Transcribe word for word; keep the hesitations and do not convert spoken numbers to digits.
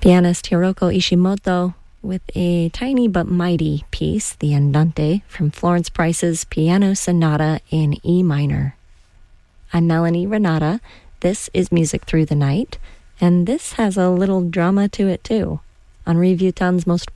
Pianist Hiroko Ishimoto with a tiny but mighty piece, the Andante, from Florence Price's Piano Sonata in E minor. I'm Melanie Renata. This is Music Through the Night, and this has a little drama to it too. On Revue Ton's most